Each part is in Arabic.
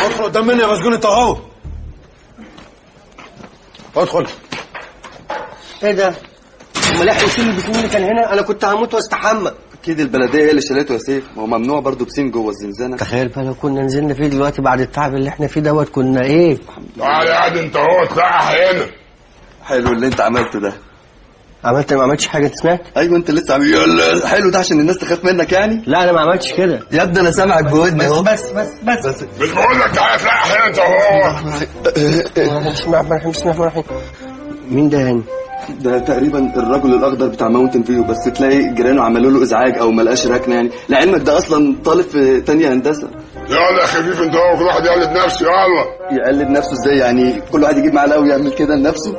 ادخل قدام مني يا مسجون انت اهو. ادخل. ايه ده؟ امال احنا نشيل البسين اللي كان هنا؟ انا كنت هموت واستحمى. اكيد البلديه هي اللي شالته يا سيف، ما هو ممنوع برضه بسين جوه الزنزانه. تخيل بقى لو كنا نزلنا فيه دلوقتي بعد التعب اللي احنا فيه دوت كنا ايه؟ تعالى قاعد انت اهو تلقح هنا. حلو اللي انت عملته ده. عملت ما عملتش حاجه؟ انت سمعت؟ ايوه انت لسه عامل حلو ده عشان الناس تخاف منك يعني؟ لا انا ما عملتش كده يا ابني انا سامعك بودني اهو. بس مش بقول لك تعالى تلقح هنا انت اهو. مين ده هاني؟ ده تقريبا الرجل الاخضر بتاع ماونتن فيو، بس تلاقي جيرانه عملوا له ازعاج او ما لقاش ركنه يعني. لعلمك ده اصلا طالب في تانية هندسه. يلا يا خفيف انت اهو، كل واحد يقلد نفسه. يلا. يقلد نفسه ازاي يعني؟ كل واحد يجيب معلقه ويعمل كده لنفسه.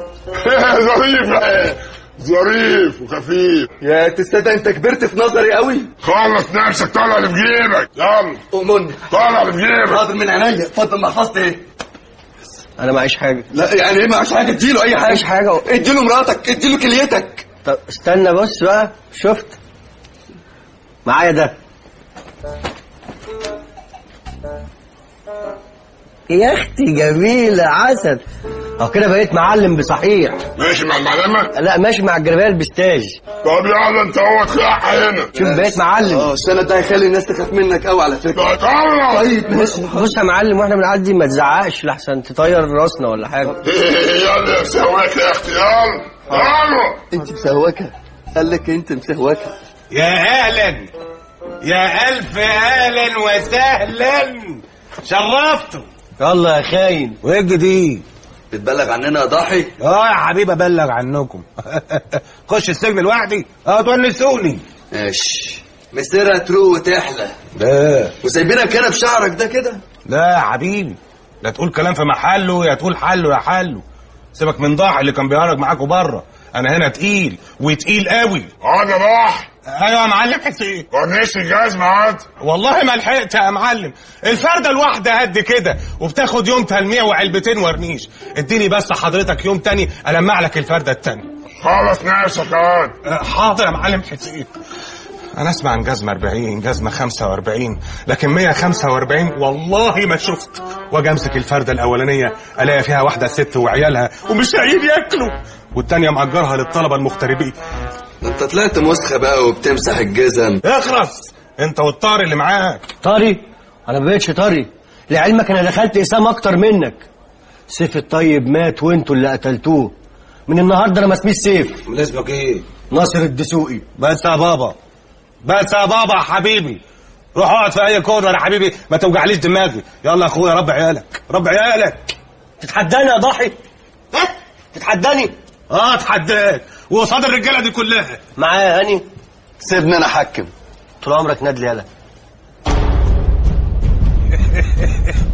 ظريف وخفيف. يا تصدق انت كبرت في نظري قوي. خلص نفسك، طلع اللي في جيبك. يلا أؤمني. طلع اللي في جيبك. حاضر من عينيا. اتفضل محفظتي ايه؟ انا معيش حاجه. لا يعني ايه معيش حاجه؟ اديله اي حاجه. معيش حاجه. اديله مراتك، اديله كليتك. طب استنى بص بقى، شفت معايا ده يا اختي جميله عسل اهو كده بقيت معلم بصحيح. ماشي مع المعلمه؟ لا ماشي مع الجربيه البستاج. طب يلا انت اهو تلقح هنا. شوف بقيت معلم. السنه ده هيخلي الناس تخاف منك قوي على فكره. طلع. طيب ماشي. بص يا معلم، واحنا بنعدي ما تزعقش لحسن تطير راسنا ولا حاجه. يلا يا مسواك يا اختي. يلا. انت مسهوكه. قال لك انت مسهوكه. يا اهلا، يا الف اهلا وسهلا، شرفتوا. يلا يا خاين. وايه الجديد؟ بتبلغ عننا يا ضاحي؟ يا حبيبي ابلغ عنكم. خش السجن لوحدي؟ تونسوني. ماشي. مسيرها تروق وتحلى. لا وسايبينك هنا بشعرك ده كده؟ لا يا حبيبي، لا تقول كلام في محله يا تقول حله يا حله. سيبك من ضاحي اللي كان بيهرج معاكوا بره، انا هنا تقيل وتقيل قوي. اقعد يا ضاحي. ايوه يا معلم حسين. ورنيش الجزمه اقعد. والله ما لحقت يا معلم، الفرده الواحده قد كده وبتاخد يوم تلميع وعلبتين ورنيش. اديني بس حضرتك يوم تاني المع لك الفرده التانيه. خلص نفسك اقعد. حاضر يا معلم حسين. انا اسمع عن جزمه 40 جزمه 45 لكن 145 والله ما شفت. واجي امسك الفرده الاولانيه الاقي فيها واحده ست وعيالها ومش لاقيين ياكلوا، والتانيه مأجرها للطلبه المغتربين. انت طلعت مسخه بقى وبتمسح الجزم. اخرس انت والطاري اللي معاك. طاري؟ انا ما بقتش طاري، لعلمك انا دخلت اسام اكتر منك. سيف الطيب مات وانتوا اللي قتلتوه. من النهارده انا ما اسميش سيف. من اسمك ايه؟ ناصر الدسوقي. بس يا بابا، بس يا بابا يا حبيبي، روح اقعد في اي كورنر يا حبيبي، ما توجعليش دماغي. يلا يا اخويا ربي عيالك، ربي عيالك. تتحداني يا ضاحي؟ ها؟ تتحداني؟ اتحداك وقصاد الرجاله دي كلها. معايا هاني؟ سيبني انا احكم. طول عمرك نادل يالا.